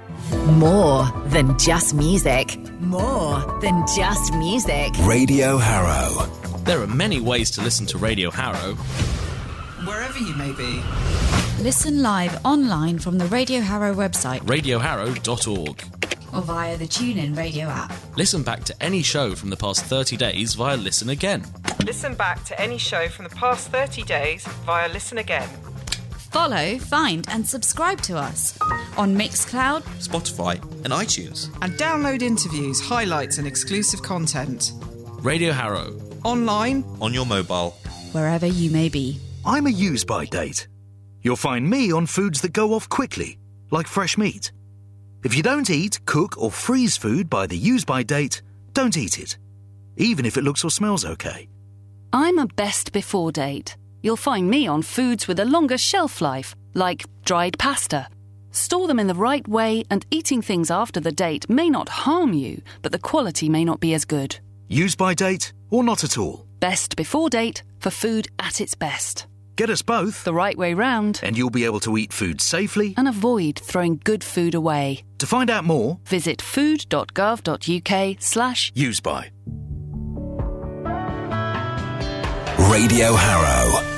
More than just music. More than just music. Radio Harrow. There are many ways to listen to Radio Harrow. Wherever you may be. Listen live online from the Radio Harrow website. radioharrow.org. Or via the TuneIn Radio app. Listen back to any show from the past 30 days via Listen Again. Listen back to any show from the past 30 days via Listen Again. Follow, find and subscribe to us on Mixcloud, Spotify and iTunes. And download interviews, highlights and exclusive content. Radio Harrow. Online. On your mobile. Wherever you may be. I'm a use-by date. You'll find me on foods that go off quickly, like fresh meat. If you don't eat, cook or freeze food by the use-by date, don't eat it, even if it looks or smells okay. I'm a best before date. You'll find me on foods with a longer shelf life, like dried pasta. Store them in the right way and eating things after the date may not harm you, but the quality may not be as good. Use by date or not at all. Best before date for food at its best. Get us both. The right way round. And you'll be able to eat food safely. And avoid throwing good food away. To find out more, visit food.gov.uk/useby. Radio Harrow.